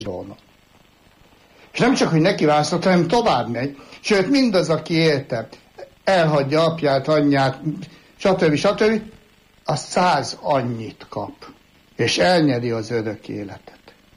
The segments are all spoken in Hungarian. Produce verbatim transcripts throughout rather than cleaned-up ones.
volna. És nem csak, hogy neki választott, hanem tovább megy. Sőt, mindaz, aki élte, elhagyja apját, anyját, stb. stb., a száz annyit kap, és elnyeri az örök életet.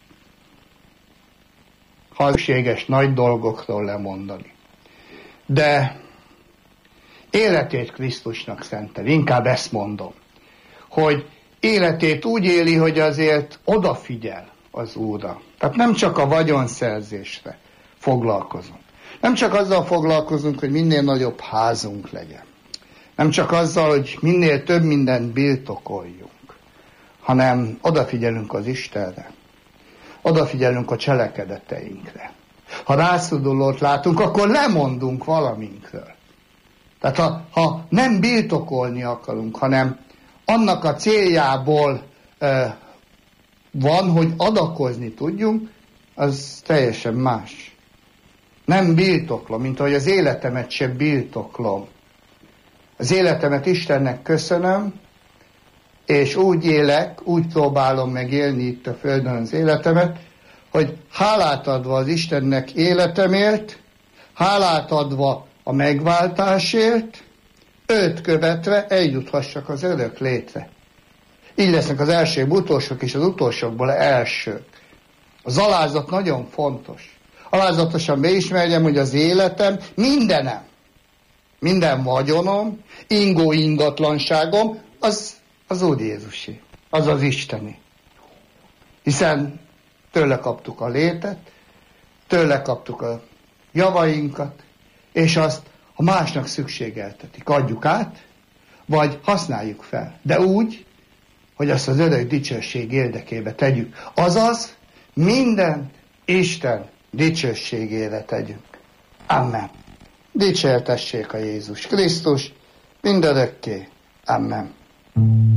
Ha szükséges nagy dolgokról lemondani. De életét Krisztusnak szentel, inkább ezt mondom, hogy életét úgy éli, hogy azért odafigyel az Úrra. Tehát nem csak a vagyonszerzésre foglalkozunk. Nem csak azzal foglalkozunk, hogy minél nagyobb házunk legyen. Nem csak azzal, hogy minél több mindent birtokoljunk, hanem odafigyelünk az Istenre. Odafigyelünk a cselekedeteinkre. Ha rászorulót látunk, akkor lemondunk valaminkről. Tehát ha, ha nem birtokolni akarunk, hanem annak a céljából e, van, hogy adakozni tudjunk, az teljesen más. Nem birtoklom, mint ahogy az életemet sem birtoklom. Az életemet Istennek köszönöm, és úgy élek, úgy próbálom megélni itt a Földön az életemet, hogy hálát adva az Istennek életemért, hálát adva a megváltásért, őt követve eljuthassak az örök létre. Így lesznek az elsők utolsók, és az utolsókból elsők. Az alázat nagyon fontos. Alázatosan beismerjem, hogy az életem, mindenem, minden vagyonom, ingó ingatlanságom, az az Úr Jézusé, az az Isteni. Hiszen tőle kaptuk a létet, tőle kaptuk a javainkat, és azt, ha másnak szükségeltetik, adjuk át, vagy használjuk fel. De úgy, hogy azt az örök dicsőség érdekébe tegyük. Azaz, minden Isten dicsőségére tegyünk. Amen. Dicsértessék a Jézus Krisztus, mindörökké. Amen.